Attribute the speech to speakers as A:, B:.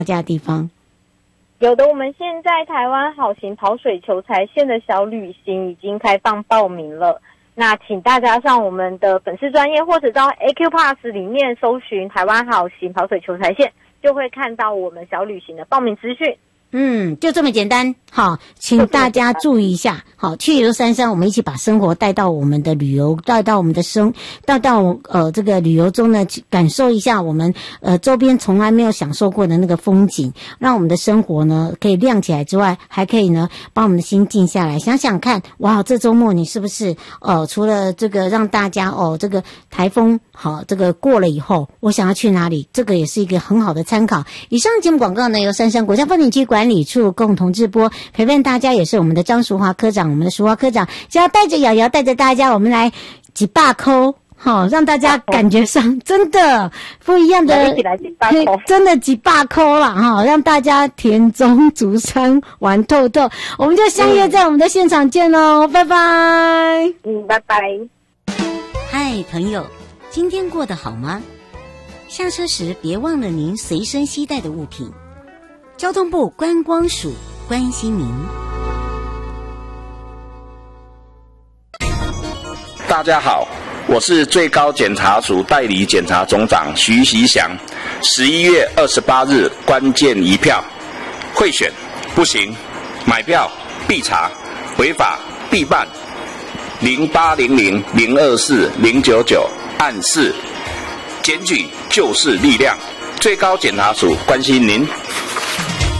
A: 家的地方？
B: 有的，我们现在台湾好行跑水球财线的小旅行已经开放报名了。那请大家上我们的粉丝专页或者到 AQ Pass 里面搜寻台湾好行跑水球财线，就会看到我们小旅行的报名资讯。
A: 就这么简单。好，请大家注意一下。好，去游山山，我们一起把生活带到我们的旅游，带到我们的带到这个旅游中呢，感受一下我们周边从来没有享受过的那个风景，让我们的生活呢可以亮起来之外，还可以呢把我们的心静下来。想想看，哇，这周末你是不是除了这个让大家这个台风好这个过了以后，我想要去哪里？这个也是一个很好的参考。以上节目广告呢由山山国家风景区管理处共同直播，陪伴大家也是我们的张淑华科长，我们的淑华科长就要带着瑶瑶带着大家，我们来几把扣。好，让大家感觉上真的不一样的，真的几把扣啦哈，让大家田中竹山玩透透。我们就相约在我们的现场见喽，拜拜。
B: 拜拜。
A: 嗨，朋友，今天过得好吗？下车时别忘了您随身携带的物品。交通部观光署关心您。
C: 大家好，我是最高检察署代理检察总长徐习祥。11月28日关键一票，贿选不行，买票必查，违法必办。0800-024-099按4，检举就是力量。最高检察署关心您。